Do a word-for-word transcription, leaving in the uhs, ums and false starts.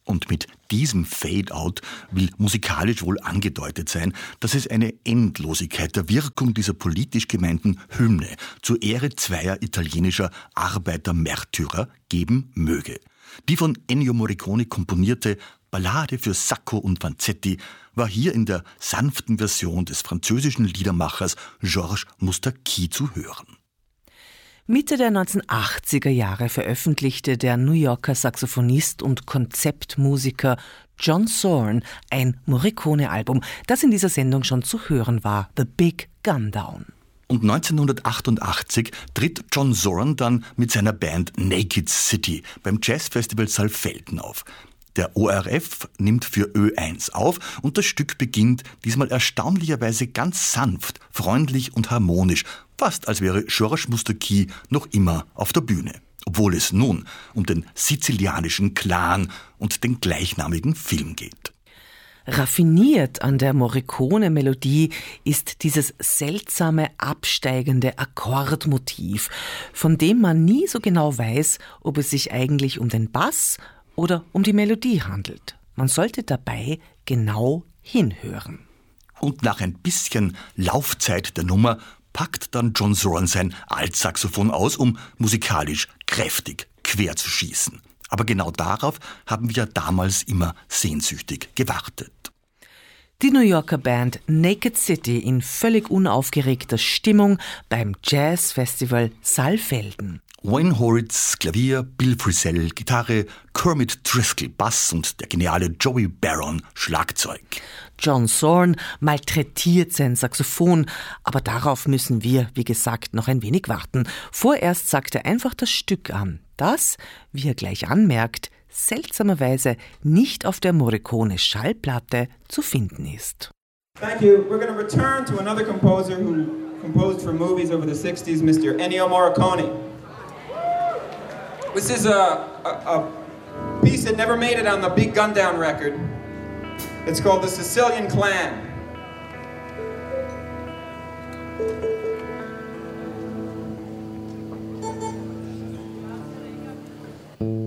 Und mit diesem Fade-out will musikalisch wohl angedeutet sein, dass es eine Endlosigkeit der Wirkung dieser politisch gemeinten Hymne zur Ehre zweier italienischer Arbeitermärtyrer geben möge. Die von Ennio Morricone komponierte Ballade für Sacco und Vanzetti war hier in der sanften Version des französischen Liedermachers Georges Moustaki zu hören. Mitte der neunzehnhundertachtziger Jahre veröffentlichte der New Yorker Saxophonist und Konzeptmusiker John Zorn ein Morricone-Album, das in dieser Sendung schon zu hören war, The Big Gun Down. Und neunzehnhundertachtundachtzig tritt John Zorn dann mit seiner Band Naked City beim Jazzfestival Saalfelden auf. Der O R F nimmt für Ö eins auf und das Stück beginnt diesmal erstaunlicherweise ganz sanft, freundlich und harmonisch, fast als wäre Georges Moustaki noch immer auf der Bühne. Obwohl es nun um den sizilianischen Clan und den gleichnamigen Film geht. Raffiniert an der Morricone-Melodie ist dieses seltsame, absteigende Akkordmotiv, von dem man nie so genau weiß, ob es sich eigentlich um den Bass oder um die Melodie handelt. Man sollte dabei genau hinhören. Und nach ein bisschen Laufzeit der Nummer packt dann John Zorn sein Altsaxophon aus, um musikalisch kräftig quer zu schießen. Aber genau darauf haben wir damals immer sehnsüchtig gewartet. Die New Yorker Band Naked City in völlig unaufgeregter Stimmung beim Jazzfestival Saalfelden. Wayne Horitz, Klavier, Bill Frisell, Gitarre, Kermit Driscoll, Bass und der geniale Joey Barron, Schlagzeug. John Zorn malträtiert sein Saxophon, aber darauf müssen wir, wie gesagt, noch ein wenig warten. Vorerst sagt er einfach das Stück an, das, wie er gleich anmerkt, seltsamerweise nicht auf der Morricone-Schallplatte zu finden ist. Thank you. We're going to return to another composer who composed for movies over the sixties, Mister Ennio Morricone. This is a, a, a piece that never made it on the Big Gun Down record. It's called The Sicilian Clan.